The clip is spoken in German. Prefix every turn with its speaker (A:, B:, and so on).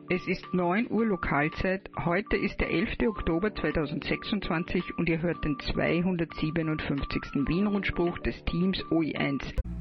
A: Es ist 9 Uhr Lokalzeit. Heute ist der 11. Oktober 2026 und ihr hört den 257. Wien-Rundspruch des Teams OE1.